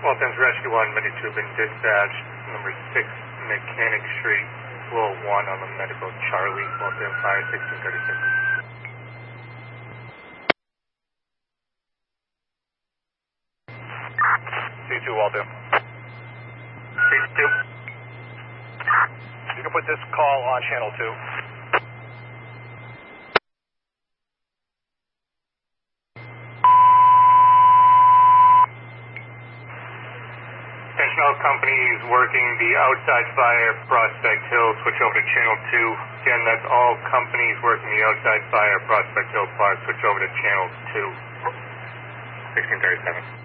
Waltham's Rescue 1, Medic 2 been dispatched, number 6 Mechanic Street, floor 1 on the medical Charlie, Waltham Fire 1636. C2 Waltham. C2. You can put this call on channel 2. All companies working the outside fire, Prospect Hill, switch over to channel 2. Again, that's all companies working the outside fire, Prospect Hill Park, switch over to channel 2. 1637.